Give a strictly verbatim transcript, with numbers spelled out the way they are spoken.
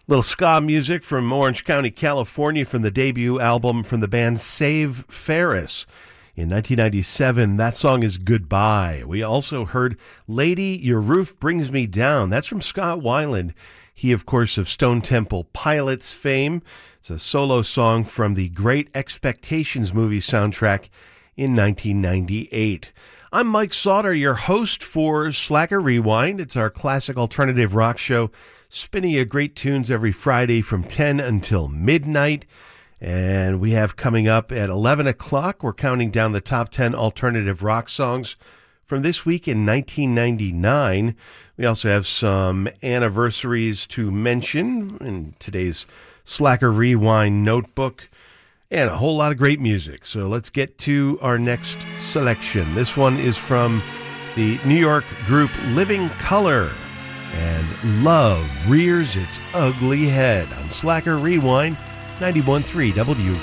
Little ska music from Orange County, California, from the debut album from the band Save Ferris in nineteen ninety-seven. That song is Goodbye. We also heard Lady, Your Roof Brings Me Down. That's from Scott Weiland. He, of course, of Stone Temple Pilots fame. It's a solo song from the Great Expectations movie soundtrack in nineteen ninety-eight. I'm Mike Sauter, your host for Slacker Rewind. It's our classic alternative rock show, spinning you great tunes every Friday from ten until midnight. And we have coming up at eleven o'clock, we're counting down the top ten alternative rock songs from this week in nineteen ninety-nine. We also have some anniversaries to mention in today's Slacker Rewind notebook, and a whole lot of great music. So let's get to our next selection. This one is from the New York group Living Colour, and Love Rears Its Ugly Head on Slacker Rewind, ninety-one point three W